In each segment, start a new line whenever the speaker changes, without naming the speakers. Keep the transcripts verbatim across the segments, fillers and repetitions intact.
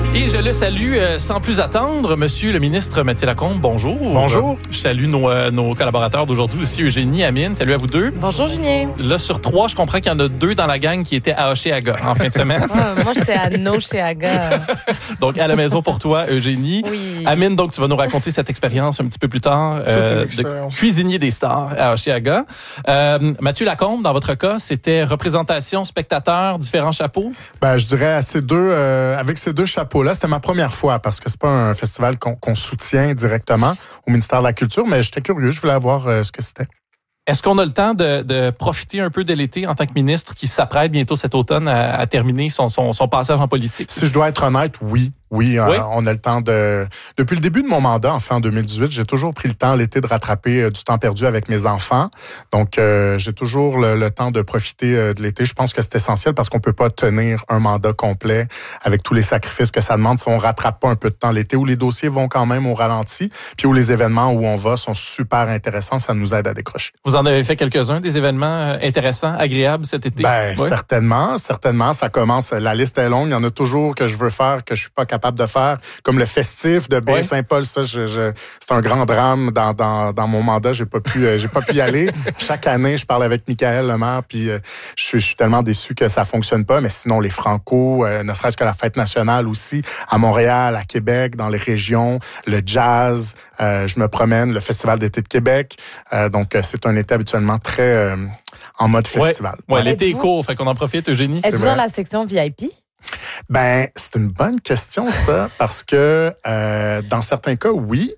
Et je le salue euh, sans plus attendre, Monsieur le ministre Mathieu Lacombe, bonjour.
Bonjour.
Je salue nos, euh, nos collaborateurs d'aujourd'hui aussi, Eugénie, Amine, salut à vous deux.
Bonjour Julien.
Là, sur trois, je comprends qu'il y en a deux dans la gang qui étaient à Hochelaga en fin de semaine.
Ouais, moi, j'étais à Nocheaga.
Donc, à la maison pour toi, Eugénie.
Oui.
Amine, donc, tu vas nous raconter cette expérience un petit peu plus tard euh, de cuisinier des stars à Hochelaga. Euh, Mathieu Lacombe, dans votre cas, c'était représentation, spectateur, différents chapeaux?
Ben, je dirais à ces deux, euh, avec ces deux chapeaux-là, c'était ma première fois parce que c'est pas un festival qu'on, qu'on soutient directement au ministère de la Culture, mais j'étais curieux, je voulais voir euh, ce que c'était.
Est-ce qu'on a le temps de, de profiter un peu de l'été en tant que ministre qui s'apprête bientôt cet automne à, à terminer son, son, son passage en politique?
Si je dois être honnête, oui. Oui,
oui.
Euh, on a le temps de... Depuis le début de mon mandat, enfin en deux mille dix-huit, j'ai toujours pris le temps l'été de rattraper euh, du temps perdu avec mes enfants. Donc, euh, j'ai toujours le, le temps de profiter euh, de l'été. Je pense que c'est essentiel parce qu'on peut pas tenir un mandat complet avec tous les sacrifices que ça demande si on rattrape pas un peu de temps l'été où les dossiers vont quand même au ralenti, puis où les événements où on va sont super intéressants. Ça nous aide à décrocher.
Vous en avez fait quelques-uns, des événements intéressants, agréables cet été?
Ben,
oui.
certainement, certainement. Ça commence, la liste est longue. Il y en a toujours que je veux faire, que je suis pas capable de faire, comme le festif de Baie-Saint-Paul. Ça, je, je, c'est un grand drame dans, dans, dans mon mandat. J'ai pas pu, euh, j'ai pas pu y aller. Chaque année, je parle avec Michael Lemaire, puis euh, je, suis, je suis tellement déçu que ça fonctionne pas. Mais sinon, les Franco, euh, ne serait-ce que la fête nationale aussi, à Montréal, à Québec, dans les régions, le jazz, euh, je me promène, le Festival d'été de Québec. Euh, donc, c'est un été habituellement très euh, en mode festival.
Ouais, ouais, l'été est court, fait qu'on en profite, Eugénie.
Êtes-vous dans la section V I P?
Ben, c'est une bonne question, ça, parce que euh, dans certains cas, oui,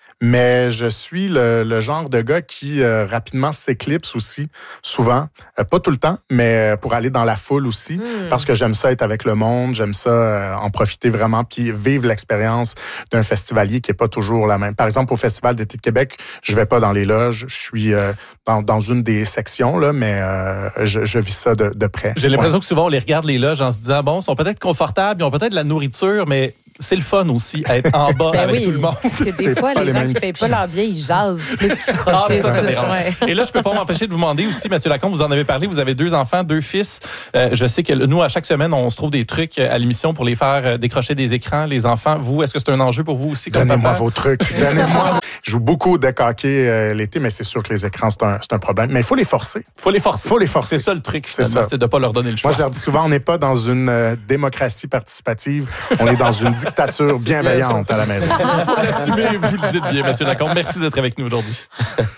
mais je suis le, le genre de gars qui euh, rapidement s'éclipse aussi, souvent. Euh, pas tout le temps, mais pour aller dans la foule aussi, mm. parce que j'aime ça être avec le monde, j'aime ça euh, en profiter vraiment, puis vivre l'expérience d'un festivalier qui est pas toujours la même. Par exemple, au Festival d'été de Québec, je vais pas dans les loges, je suis euh, dans, dans une des sections, là, mais euh, je, je vis ça de, de près.
J'ai l'impression ouais. que souvent, on les regarde, les loges, en se disant, bon, ils sont peut-être confortables, ils ont peut-être de la nourriture, mais c'est le fun aussi, à être en bas ben avec oui, tout le monde.
Parce que des fois, les, les gens qui ne payent pas leur billet, ils jasent plus qu'ils profitent.
Ah, ça, ça dérange. Ouais. Et là, je peux pas m'empêcher de vous demander aussi, Mathieu Lacombe, vous en avez parlé, vous avez deux enfants, deux fils. Euh, je sais que nous, à chaque semaine, on se trouve des trucs à l'émission pour les faire décrocher des écrans, les enfants. Vous, est-ce que c'est un enjeu pour vous aussi? Comme
Donnez-moi
papa?
vos trucs. Donnez-moi. Je joue beaucoup de hockey euh, l'été, mais c'est sûr que les écrans, c'est un, c'est un problème. Mais il faut les forcer.
Il faut les forcer.
Il faut les forcer.
C'est ça le truc, c'est, c'est de ne pas leur donner le choix.
Moi, je leur dis souvent, on n'est pas dans une euh, démocratie participative. On est dans une dictature bienveillante à la maison.
Il faut l'assumer, vous le dites bien, Mathieu Lacombe. Merci d'être avec nous aujourd'hui.